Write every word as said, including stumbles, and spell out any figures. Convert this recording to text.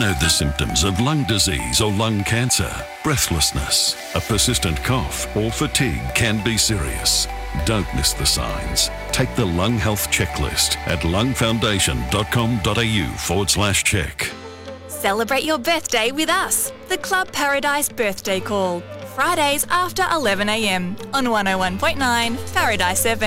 know the symptoms of lung disease or lung cancer, breathlessness, a persistent cough or fatigue can be serious. Don't miss the signs. Take the Lung Health Checklist at lungfoundation.com.au forward slash check. Celebrate your birthday with us. The Club Paradise Birthday Call. Fridays after eleven a m on one oh one point nine Paradise F M.